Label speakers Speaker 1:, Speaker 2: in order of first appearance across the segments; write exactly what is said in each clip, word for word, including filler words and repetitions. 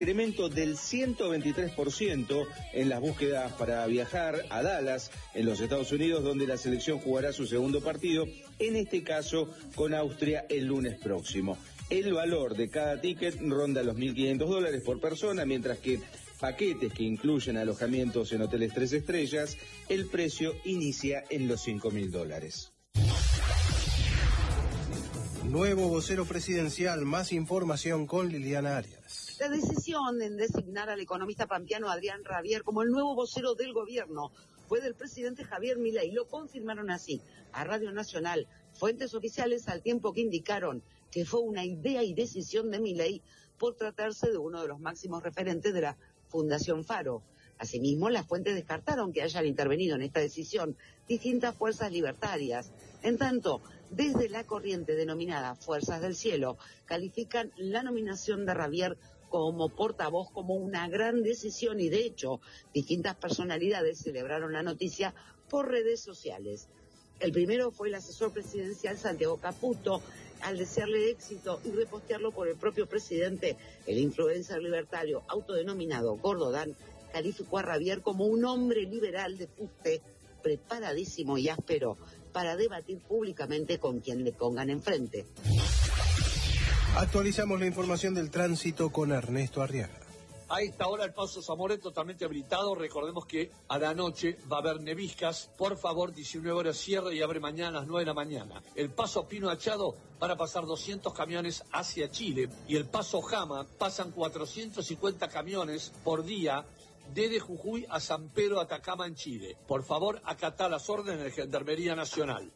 Speaker 1: Incremento del ciento veintitrés por ciento en las búsquedas para viajar a Dallas, en los Estados Unidos, donde la selección jugará su segundo partido, en este caso con Austria el lunes próximo. El valor de cada ticket ronda los mil quinientos dólares por persona, mientras que paquetes que incluyen alojamientos en hoteles tres estrellas, el precio inicia en los cinco mil dólares.
Speaker 2: Nuevo vocero presidencial, más información con Liliana Arias.
Speaker 3: La decisión en designar al economista pampeano Adrián Rabier como el nuevo vocero del gobierno fue del presidente Javier Milei. Lo confirmaron así a Radio Nacional fuentes oficiales, al tiempo que indicaron que fue una idea y decisión de Milei por tratarse de uno de los máximos referentes de la Fundación Faro. Asimismo, las fuentes descartaron que hayan intervenido en esta decisión distintas fuerzas libertarias. En tanto, desde la corriente denominada Fuerzas del Cielo, califican la nominación de Rabier como portavoz como una gran decisión y, de hecho, distintas personalidades celebraron la noticia por redes sociales. El primero fue el asesor presidencial Santiago Caputo, al desearle éxito y repostearlo por el propio presidente. El influencer libertario autodenominado Gordodán calificó a Rabier como un hombre liberal de fuste, preparadísimo y áspero para debatir públicamente con quien le pongan enfrente.
Speaker 2: Actualizamos la información del tránsito con Ernesto Arriaga.
Speaker 4: A esta hora el paso Zamora es totalmente habilitado. Recordemos que a la noche va a haber neviscas. Por favor, diecinueve horas cierra y abre mañana a las nueve de la mañana. El paso Pino Achado van a pasar doscientos camiones hacia Chile. Y el paso Jama pasan cuatrocientos cincuenta camiones por día desde Jujuy a San Pedro, Atacama, en Chile. Por favor, acatá las órdenes de Gendarmería Nacional.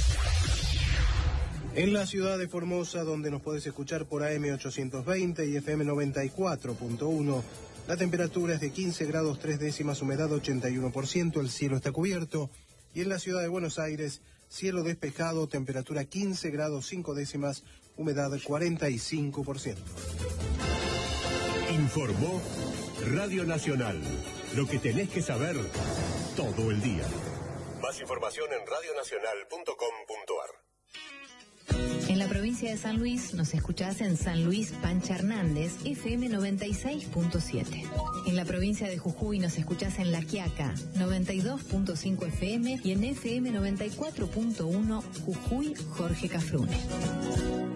Speaker 2: En la ciudad de Formosa, donde nos puedes escuchar por A M ochocientos veinte y F M noventa y cuatro punto uno, la temperatura es de quince grados tres décimas, humedad ochenta y uno por ciento, el cielo está cubierto. Y en la ciudad de Buenos Aires, cielo despejado, temperatura quince grados cinco décimas, humedad cuarenta y cinco por ciento.
Speaker 5: Informó Radio Nacional, lo que tenés que saber todo el día. Más información en radio nacional punto com punto a r.
Speaker 6: En la provincia de San Luis nos escuchás en San Luis Pancha Hernández, F M noventa y seis punto siete. En la provincia de Jujuy nos escuchás en La Quiaca, noventa y dos punto cinco F M, y en F M noventa y cuatro punto uno Jujuy Jorge Cafrune.